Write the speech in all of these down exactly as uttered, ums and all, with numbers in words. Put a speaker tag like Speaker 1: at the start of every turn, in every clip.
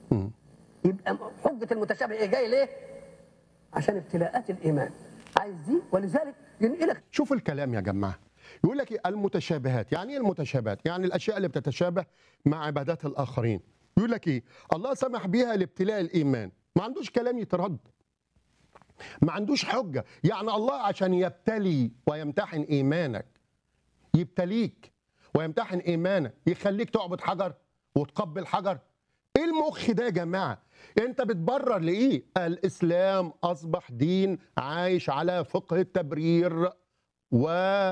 Speaker 1: مم.
Speaker 2: يبقى حجة المتشابه ايه جاي ليه؟ عشان ابتلاءات الإيمان، عايز دي، ولذلك ينقلك.
Speaker 1: شوف الكلام يا جماعه، يقول لك إيه؟ المتشابهات. يعني ايه المتشابهات؟ يعني الاشياء اللي بتتشابه مع عبادات الاخرين. يقول لك ايه؟ الله سمح بيها لابتلاء الايمان. ما عندوش كلام يترد، ما عندوش حجه. يعني الله عشان يبتلي ويمتحن ايمانك، يبتليك ويمتحن ايمانك، يخليك تعبد حجر وتقبل حجر. ايه المخ ده يا جماعه؟ انت بتبرر لايه؟ الاسلام اصبح دين عايش على فقه التبرير و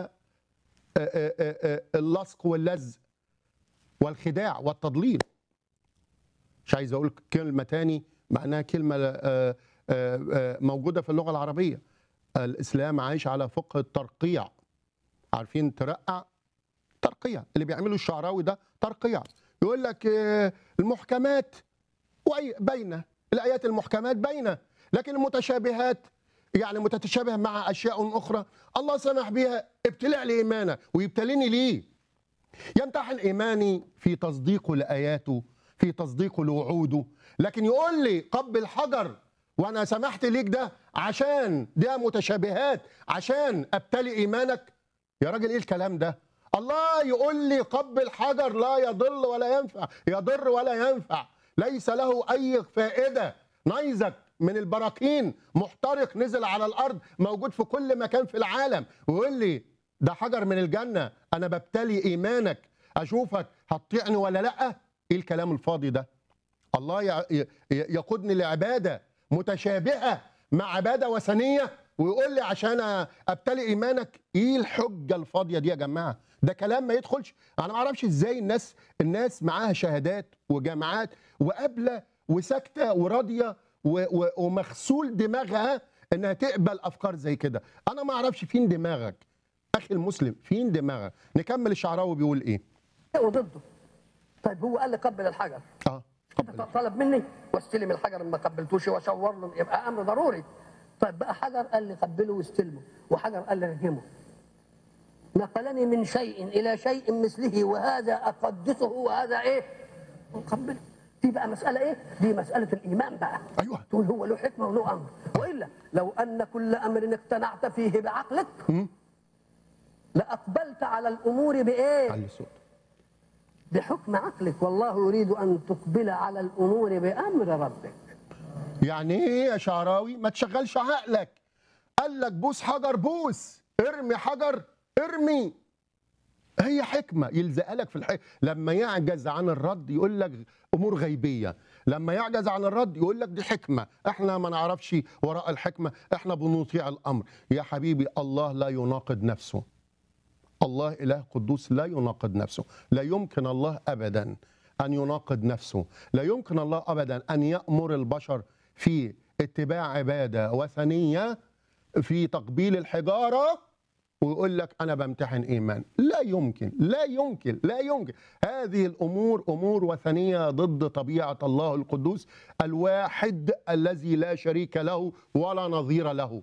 Speaker 1: اللصق واللزق والخداع والتضليل. مش عايز اقول كلمه تاني معناها كلمه آه، آه، آه، موجوده في اللغه العربيه. الاسلام عايش على فقه الترقيع. عارفين ترقع؟ ترقيع. اللي بيعمله الشعراوي ده ترقيع. يقول لك آه، المحكمات باينه، الايات المحكمات باينه، لكن المتشابهات يعني متتشابه مع اشياء اخرى الله سمح بها ابتلاء لايمانه. ويبتليني ليه؟ يمتحن ايماني في تصديقه لاياته، في تصديقه لوعوده، لكن يقول لي قبل حجر وانا سمحت ليك ده عشان ده متشابهات، عشان ابتلي ايمانك. يا راجل ايه الكلام ده؟ الله يقول لي قبل حجر لا يضل ولا ينفع، يضر ولا ينفع، ليس له اي فائده. نيزك من البراكين محترق نزل على الارض، موجود في كل مكان في العالم، ويقول لي ده حجر من الجنه، انا ببتلي ايمانك اشوفك هتطيعني ولا لا. ايه الكلام الفاضي ده؟ الله يقودني لعباده متشابهه مع عباده وثنيه ويقول لي عشان ابتلي ايمانك. ايه الحجه الفاضيه دي يا جماعه؟ ده كلام ما يدخلش. انا ما اعرفش ازاي الناس الناس معاها شهادات وجامعات وقابله وساكته وراضيه ومغسول دماغها انها تقبل افكار زي كده. انا ما اعرفش فين دماغك اخي المسلم، فين دماغك؟ نكمل. الشعراوي بيقول ايه؟
Speaker 2: وضده. طيب هو قال لي قبل الحجر،
Speaker 1: اه
Speaker 2: انت طلب مني واستلم الحجر، ما قبلتوش واشاور له، يبقى امر ضروري. طيب بقى حجر قال لي قبله واستلمه، وحجر قال لي رجمه. نقلني من شيء الى شيء مثله، وهذا اقدسه وهذا ايه؟ اقبله. دي بقى مساله ايه؟ دي مساله الايمان بقى.
Speaker 1: ايوه.
Speaker 2: تقول هو له حكمه وله امر، والا لو ان كل امر اقتنعت فيه بعقلك لاقبلت على الامور بايه؟
Speaker 1: علي الصوت.
Speaker 2: بحكم عقلك، والله يريد ان تقبل على الامور بامر ربك.
Speaker 1: يعني ايه يا شعراوي؟ ما تشغلش عقلك. قال لك بوس حجر بوس، ارمي حجر ارمي. هي حكمه يلزق لك في الحكمه. لما يعجز عن الرد يقول لك امور غيبيه، لما يعجز عن الرد يقول لك دي حكمه، احنا ما نعرفش وراء الحكمه، احنا بنطيع الامر. يا حبيبي الله لا يناقض نفسه. الله إله قدوس لا يناقض نفسه. لا يمكن الله أبدا أن يناقض نفسه. لا يمكن الله أبدا أن يأمر البشر في اتباع عبادة وثنية في تقبيل الحجارة ويقول لك أنا بمتحن إيمان. لا يمكن، لا يمكن، لا يمكن. هذه الأمور أمور وثنية ضد طبيعة الله القدوس الواحد الذي لا شريك له ولا نظير له.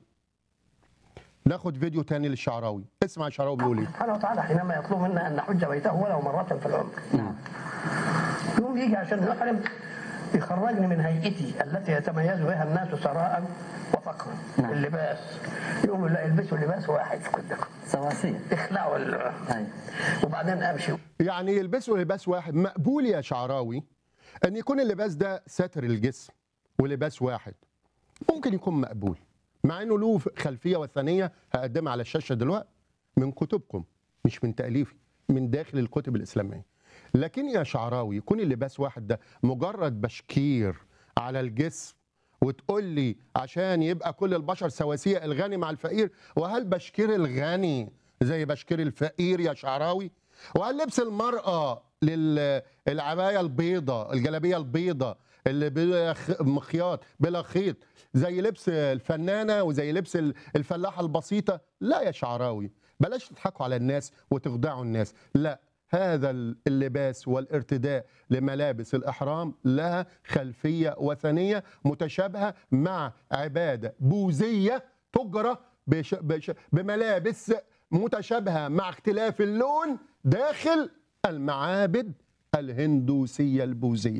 Speaker 1: ناخد فيديو تاني للشعراوي. اسمع الشعراوي بيقول ايه؟
Speaker 2: سبحانه وتعالى حينما يطلب منا ان نحج بيته ولو مره في العمر. نعم. يقوم يجي عشان نحرم يخرجني من هيئتي التي يتميز بها الناس ثراء وفقرا. نعم. اللباس يقوم لا يلبسوا لباس واحد كده سواسيه، اخلعوا ال... وبعدين امشي.
Speaker 1: يعني يلبسوا لباس واحد. مقبول يا شعراوي ان يكون اللباس ده ساتر الجسم ولباس واحد، ممكن يكون مقبول، مع انه له خلفيه وثنيه هقدمها على الشاشه دلوقتي من كتبكم، مش من تاليفي، من داخل الكتب الاسلاميه. لكن يا شعراوي يكون اللباس واحد ده مجرد بشكير على الجسم وتقول لي عشان يبقى كل البشر سواسيه، الغني مع الفقير؟ وهل بشكير الغني زي بشكير الفقير يا شعراوي؟ وهل لبس المراه للعبايه البيضاء، الجلابيه البيضاء اللي بلا مخياط بلا خيط زي لبس الفنانه وزي لبس الفلاحه البسيطه؟ لا يا شعراوي، بلاش تضحكوا على الناس وتخدعوا الناس. لا، هذا اللباس والارتداء لملابس الإحرام لها خلفية وثنية متشابهة مع عبادة بوذية تجرى بش بش بملابس متشابهة مع اختلاف اللون داخل المعابد الهندوسية البوذية.